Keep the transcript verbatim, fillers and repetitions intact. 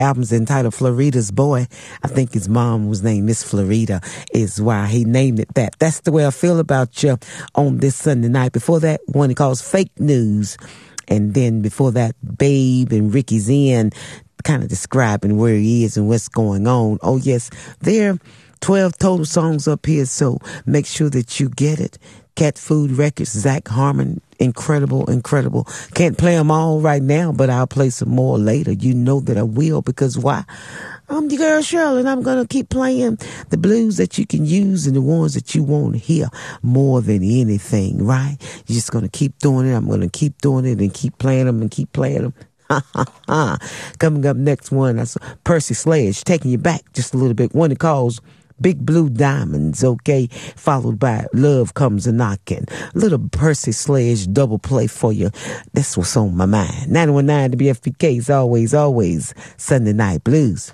album's entitled Florida's Boy. I think his mom was named Miss Florida, is why he named it that. That's the way I feel about you on this Sunday night. Before that, one he calls Fake News. And then before that, Babe and Ricky's In, kind of describing where he is and what's going on. Oh, yes, there are twelve total songs up here, so make sure that you get it. Cat Food Records, Zach Harmon, incredible, incredible. Can't play them all right now, but I'll play some more later. You know that I will, because why? I'm the girl Shirley, and I'm going to keep playing the blues that you can use and the ones that you want to hear more than anything, right? You're just going to keep doing it. I'm going to keep doing it and keep playing them and keep playing them. Coming up next one, that's Percy Sledge, taking you back just a little bit. One that calls Big Blue Diamonds, okay? Followed by Love Comes a Knockin'. Little Percy Sledge double play for you. That's what's on my mind. nine one nine W F P K is always, always Sunday Night Blues.